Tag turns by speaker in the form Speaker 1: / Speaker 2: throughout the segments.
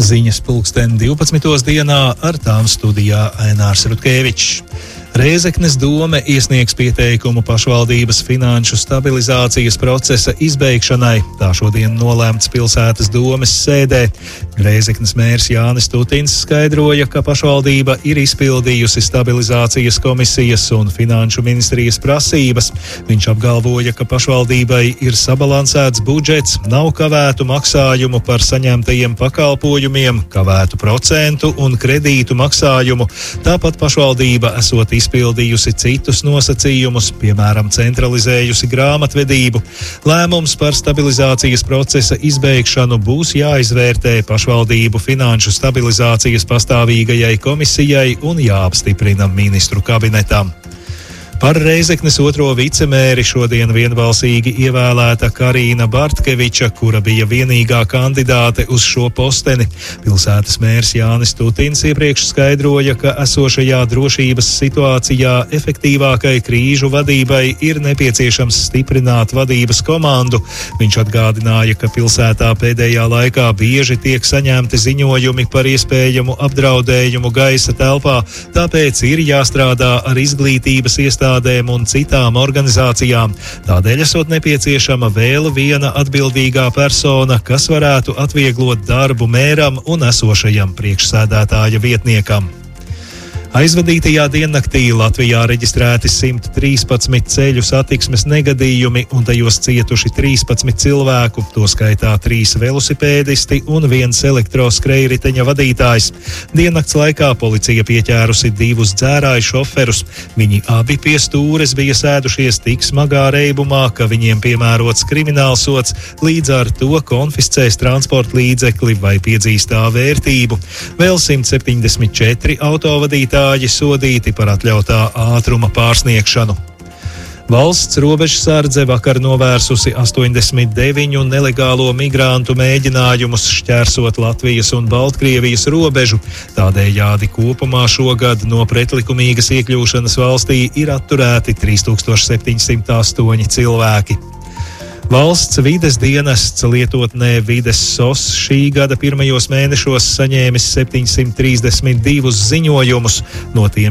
Speaker 1: Ziņas pulksten 12. dienā, ar tām studijā Ainārs Rutkevičs. Rēzeknes dome iesniegs pieteikumu pašvaldības finanšu stabilizācijas procesa izbeigšanai. Tā šodien nolēmts pilsētas domes sēdē. Rēzeknes mērs Jānis Tutins skaidroja, ka pašvaldība ir izpildījusi stabilizācijas komisijas un finanšu ministrijas prasības. Viņš apgalvoja, ka pašvaldībai ir sabalansēts budžets, nav kavētu maksājumu par saņemtajiem pakalpojumiem, kavētu procentu un kredītu maksājumu. Tāpat pašvaldība esot izpildījusi citus nosacījumus, piemēram, centralizējusi grāmatvedību. Lēmums par stabilizācijas procesa izbeigšanu būs jāizvērtē pašvaldību finanšu stabilizācijas pastāvīgajai komisijai un jāapstiprina ministru kabinetam. Par Rēzeknes otro vicemēri šodien vienbalsīgi ievēlēta Karīna Bartkeviča, kura bija vienīgā kandidāte uz šo posteni. Pilsētas mērs Jānis Tutins iepriekš skaidroja, ka esošajā drošības situācijā efektīvākai krīžu vadībai ir nepieciešams stiprināt vadības komandu. Viņš atgādināja, ka pilsētā pēdējā laikā bieži tiek saņemti ziņojumi par iespējamu apdraudējumu gaisa telpā, tāpēc ir jāstrādā ar izglītības iestādēm un citām organizācijām. Tādēļ esot nepieciešama vēl viena atbildīgā persona, kas varētu atvieglot darbu mēram un esošajam priekšsēdētāja vietniekam. Aizvadītajā diennaktī Latvijā reģistrēti 113 ceļu satiksmes negadījumi un tajos cietuši 13 cilvēku, to skaitā 3 velosipēdisti un 1 elektroskrejriteņa vadītājs. Diennakts laikā policija pieķērusi 2 dzērāju šoferus. Viņi abi pie stūres bija sēdušies tik smagā reibumā, ka viņiem piemērots kriminālsods, līdz ar to konfiscēs transporta līdzekli vai piedzīstā vērtību. Vēl 174 autovadītāji sodīti par atļautā ātruma pārsniegšanu. Valsts robežsardze vakar novērsusi 89 nelegālo migrantu mēģinājumus šķērsot Latvijas un Baltkrievijas robežu. Tādējādi kopumā šogad no pretlikumīgas iekļūšanas valstī ir atturēti 3708 cilvēki. Valsts vides dienests lietotnē Vides SOS šī gada pirmajos mēnešos saņēmis 732 ziņojumus, no tiem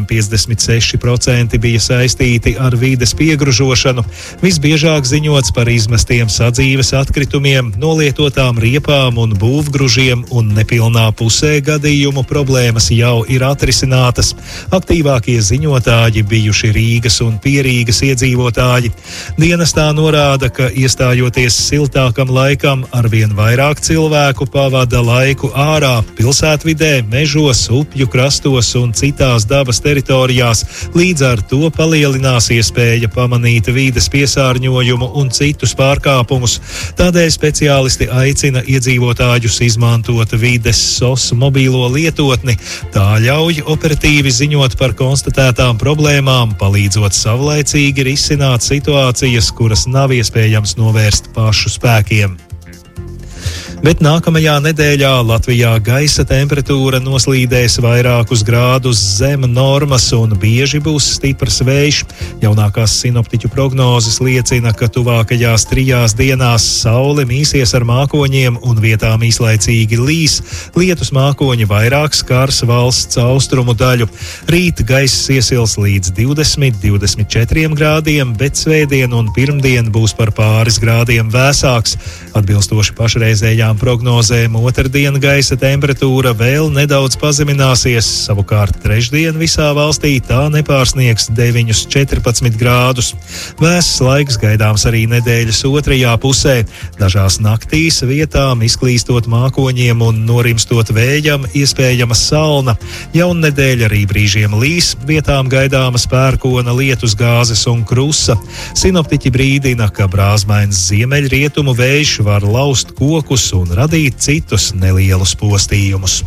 Speaker 1: 56% bija saistīti ar vides piegružošanu. Visbiežāk ziņots par izmestiem sadzīves atkritumiem, nolietotām riepām un būvgružiem, un nepilnā pusē gadījumu problēmas jau ir atrisinātas. Aktīvākie ziņotāji bijuši Rīgas un Pierīgas iedzīvotāji. Dienestā norāda, ka iestājoties siltākam laikam, arvien vairāk cilvēku pavada laiku ārā, pilsētvidē, mežos, upju krastos un citās dabas teritorijās. Līdz ar to palielinās iespēja pamanīt vides piesārņojumu un citus pārkāpumus. Tādēļ speciālisti aicina iedzīvotājus izmantot Vides SOS mobīlo lietotni. Tā ļauj operatīvi ziņot par konstatētām problēmām, palīdzot savlaicīgi risināt situācijas, kuras nav iespējams novērst pašu spēkiem. Bet nākamajā nedēļā Latvijā gaisa temperatūra noslīdēs vairākus grādus zem normas un bieži būs stiprs vējš. Jaunākās sinoptiķu prognozes liecina, ka tuvākajās 3 dienās saule mīsies ar mākoņiem un vietām īslaicīgi līs. Lietus mākoņi vairāk skars valsts austrumu daļu. Rīt gaiss iesils līdz 20–24 grādiem, bet svētdien un pirmdien būs par pāris grādiem vēsāks. Atbilstoši pašreizējām prognozēm otrdien gaisa temperatūra vēl nedaudz pazemināsies, savukārt trešdien visā valstī tā nepārsniegs 9–14 grādus. Vēss laiks gaidāms arī nedēļas otrajā pusē. Dažās naktīs vietām izklīstot mākoņiem un norimstot vējam iespējama salna. Jaunnedēļa arī brīžiem līs, vietām gaidāmas pērkona, lietus gāzes un krusa. Sinoptiķi brīdina, ka brāzmains ziemeļrietumu vējš var laust kokus un radīt citus nelielus postījumus.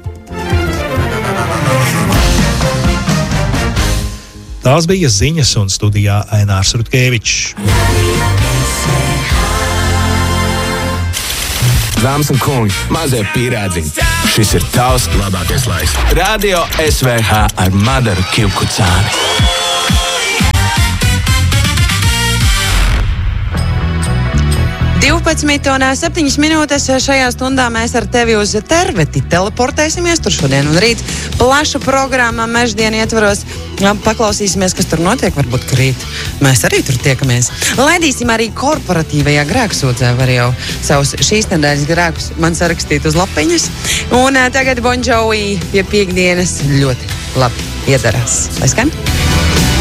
Speaker 1: Tās bija ziņas, un studijā Ainārs Rutkevičs.
Speaker 2: Dāmas un kungi, mazie pīrādziņi, šis ir tavs labākais laiks. Radio SVH ar Madaru Kivkucāni.
Speaker 3: 12:07 minūtes šajā stundā mēs ar tevi uz Terveti teleportēsimies. Tur šodien un rīt plaša programma Meždienu ietvaros. Paklausīsimies, kas tur notiek, varbūt krīt. Mēs arī tur tiekamies. Laidīsim arī korporatīvajā grēksūdzē. Var jau savus šīs nedēļas grēkus man sarakstīt uz lapiņas. Un tagad Bon Jovi pie piekdienas ļoti labi iedarās. Lai skan?